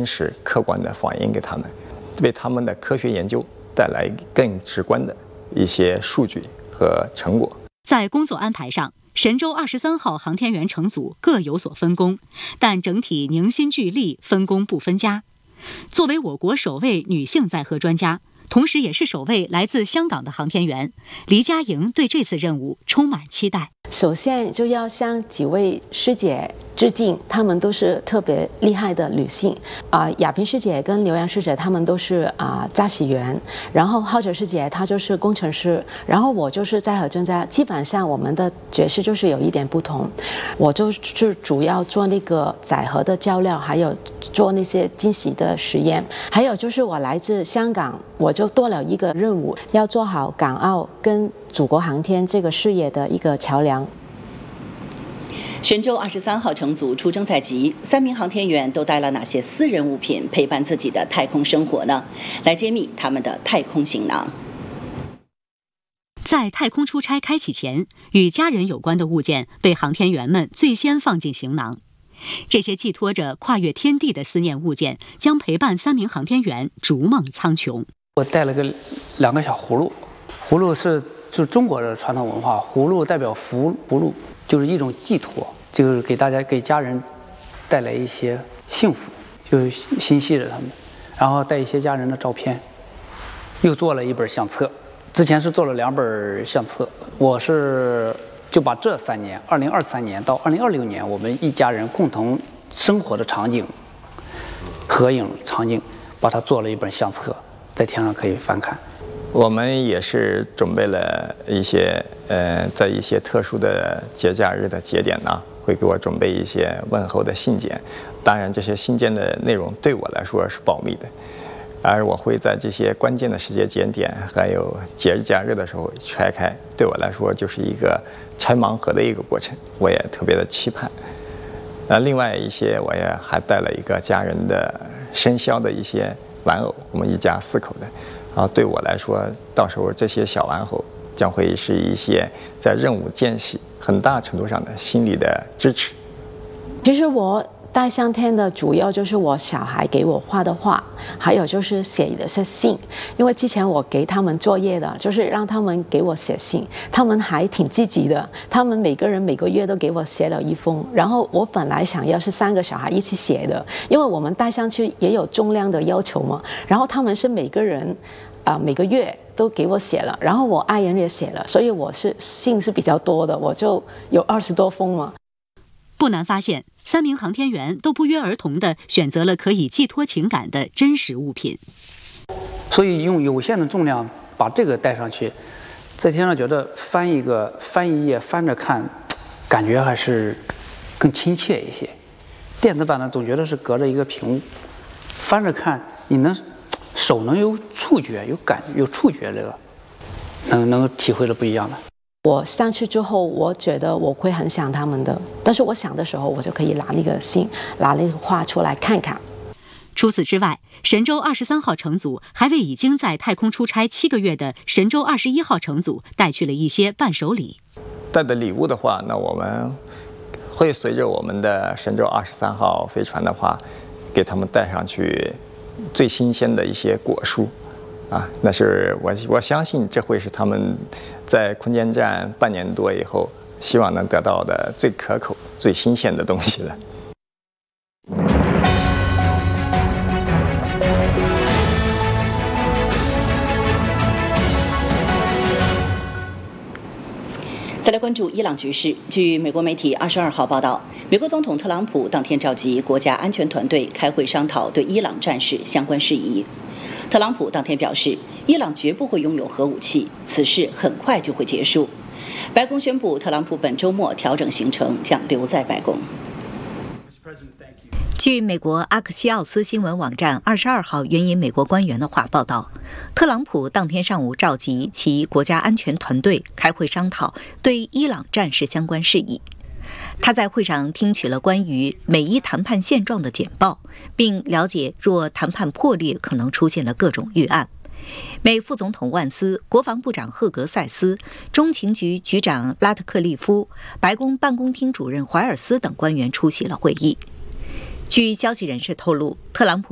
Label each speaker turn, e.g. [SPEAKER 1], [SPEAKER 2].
[SPEAKER 1] 真实客观的反映给他们，为他们的科学研究带来更直观的一些数据和成果。
[SPEAKER 2] 在工作安排上，神舟23号航天员乘组各有所分工，但整体凝心聚力，分工不分家。作为我国首位女性载荷专家，同时也是首位来自香港的航天员，黎佳莹对这次任务充满期待。
[SPEAKER 3] 首先就要向几位师姐致敬，她们都是特别厉害的女性亚萍师姐跟刘洋师姐她们都是驾驶员，然后浩哲师姐她就是工程师，然后我就是载荷专家。基本上我们的角色就是有一点不同，我就是主要做那个载荷的较量，还有做那些惊喜的实验，还有就是我来自香港，我就多了一个任务，要做好港澳跟祖国航天这个事业的一个桥梁。
[SPEAKER 4] 神舟23号乘组出征在即，3名航天员都带了哪些私人物品陪伴自己的太空生活呢？来揭秘他们的太空行囊。
[SPEAKER 2] 在太空出差开启前，与家人有关的物件被航天员们最先放进行囊。这些寄托着跨越天地的思念物件，将陪伴3名航天员逐梦苍穹。
[SPEAKER 5] 我带了2个小葫芦，葫芦就是中国的传统文化，葫芦代表福禄，就是一种寄托，就是给家人带来一些幸福，就心系着他们，然后带一些家人的照片，又做了一本相册。之前是做了2本相册，我就把这3年，2023年到2026年，我们一家人共同生活的场景、合影场景，把它做了一本相册，在天上可以翻看。
[SPEAKER 1] 我们也是准备了一些在一些特殊的节假日的节点呢，会给我准备一些问候的信件。当然，这些信件的内容对我来说是保密的，而我会在这些关键的时间节点还有节日假日的时候拆开，对我来说就是一个拆盲盒的一个过程，我也特别的期盼。另外一些我也还带了一个家人的生肖的一些玩偶，我们一家4口的。然后对我来说，到时候这些小玩偶将会是一些在任务间隙很大程度上的心理的支持。
[SPEAKER 3] 其实我带上天的主要就是我小孩给我画的画，还有就是写的是信。因为之前我给他们作业的，就是让他们给我写信，他们还挺积极的，他们每个人每个月都给我写了1封。然后我本来想要是3个小孩一起写的，因为我们带上去也有重量的要求嘛。然后他们是每个人每个月都给我写了，然后我爱人也写了，所以我信是比较多的，我就有20多封嘛。
[SPEAKER 2] 不难发现，3名航天员都不约而同地选择了可以寄托情感的真实物品。
[SPEAKER 5] 所以用有限的重量把这个带上去，在天上觉得翻一页翻着看，感觉还是更亲切一些。电子版的总觉得是隔着一个屏幕，翻着看你手能有触觉，有触觉，这个能体会的不一样的。
[SPEAKER 3] 我上去之后，我觉得我会很想他们的，但是我想的时候，我就可以拿那个信，拿那个画出来看看。
[SPEAKER 2] 除此之外，神舟23号乘组还为已经在太空出差7个月的神舟21号乘组带去了一些伴手礼。
[SPEAKER 1] 带的礼物的话，那我们会随着我们的神舟23号飞船的话，给他们带上去最新鲜的一些果蔬。那是我相信这会是他们在空间站半年多以后希望能得到的最可口、最新鲜的东西了。
[SPEAKER 4] 再来关注伊朗局势。据美国媒体22号报道，美国总统特朗普当天召集国家安全团队开会商讨对伊朗战事相关事宜。特朗普当天表示，伊朗绝不会拥有核武器，此事很快就会结束。白宫宣布，特朗普本周末调整行程，将留在白宫。
[SPEAKER 6] 据美国阿克西奥斯新闻网站22号援引美国官员的话报道，特朗普当天上午召集其国家安全团队开会商讨对伊朗战事相关事宜。他在会上听取了关于美伊谈判现状的简报，并了解若谈判破裂可能出现的各种预案。美副总统万斯、国防部长赫格塞斯、中情局局长拉特克利夫、白宫办公厅主任怀尔斯等官员出席了会议。据消息人士透露，特朗普